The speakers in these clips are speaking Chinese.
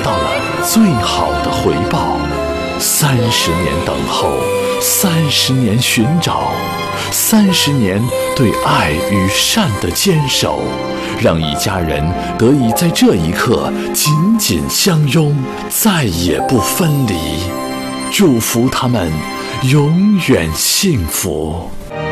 到了最好的回报。30年等候，30年寻找，30年对爱与善的坚守，让一家人得以在这一刻紧紧相拥，再也不分离。祝福他们永远幸福。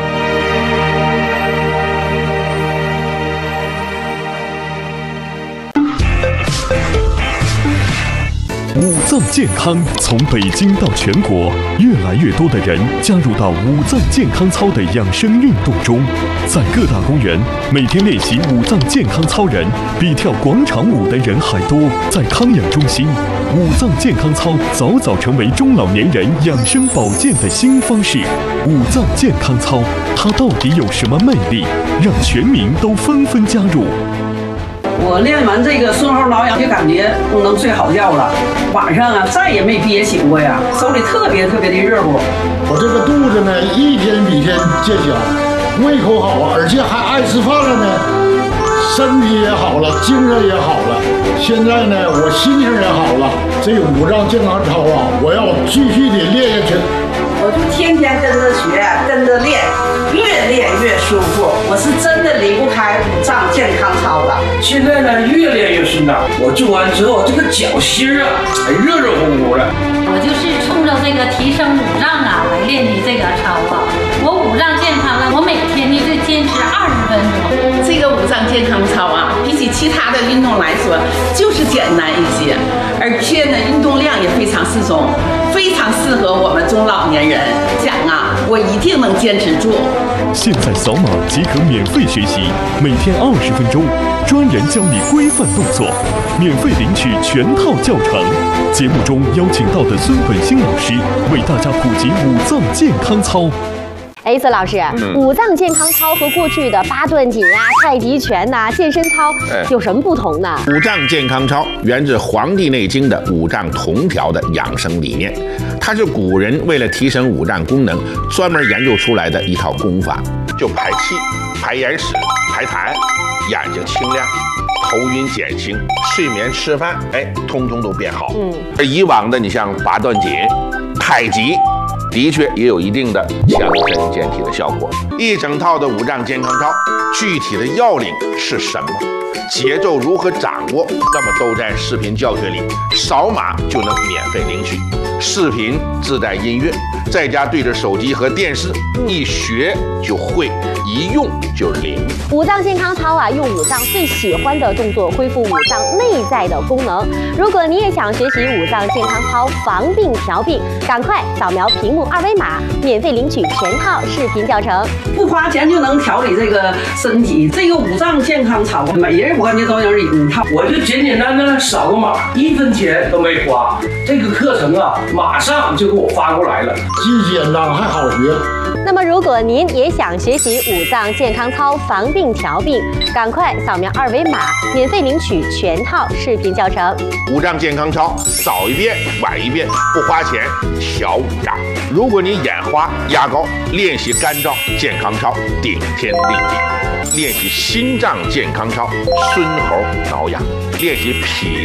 五脏健康从北京到全国，越来越多的人加入到五脏健康操的养生运动中。在各大公园，每天练习五脏健康操人比跳广场舞的人还多。在康养中心，五脏健康操早早成为中老年人养生保健的新方式。五脏健康操，它到底有什么魅力，让全民都纷纷加入？ 我练完这个顺后挠痒，就感觉能睡好觉了。晚上啊，再也没憋醒过呀，手里特别的热乎。 我这个肚子呢，一天比一天见小，胃口好啊，而且还爱吃饭了呢，身体也好了，精神也好了。现在呢，我心情也好了。这五脏健康操啊，我要继续的练下去。 我就天天跟着学，跟着练，越练越舒服。我是真的离不开五脏健康操了。 现在呢，越练越顺当。我做完之后，这个脚心啊，还热乎乎的。 我就是冲着这个提升五脏啊来练的这个操啊。我五脏健康了，我每天呢就坚持20分钟。 这个五脏健康操啊，比起其他的运动来说，就是简单一些，而且呢，运动量也非常适中。非常适合我们中老年人，讲啊，我一定能坚持住。 现在扫码即可免费学习，每天20分钟，专人教你规范动作，免费领取全套教程。节目中邀请到的孙本兴老师为大家普及五脏健康操。 孙老师，五脏健康操和过去的8段锦啊、太极拳呐、健身操有什么不同呢？ 五脏健康操源自《黄帝内经》的五脏同调的养生理念，它是古人为了提升五脏功能专门研究出来的一套功法，就排气、排眼屎、排痰，眼睛清亮，头晕减轻，睡眠吃饭，通通都变好。而以往的你像8段锦、太极，的确也有一定的强身健体的效果。一整套的五脏健康操，具体的要领是什么？节奏如何掌握？那么都在视频教学里，扫码就能免费领取。视频自带音乐，在家对着手机和电视，一学就会，一用就灵。 五脏健康操啊，用五脏最喜欢的动作恢复五脏内在的功能。如果你也想学习五脏健康操防病调病，赶快扫描屏幕2维码，免费领取全套视频教程。 不花钱就能调理这个身体，这个五脏健康操，每人我感觉都能领一套。 我就简简单单扫个码，1分钱都没花。这个课程啊，马上就给我发过来了， 既简单还好学。 那么，如果您也想学习五脏健康操防病调病，赶快扫描2维码，免费领取全套视频教程。 五脏健康操，早一遍晚一遍，不花钱调五脏。如果你眼花压高，练习干燥健康操，顶天立地；练习心脏健康操，孙猴挠痒；练习脾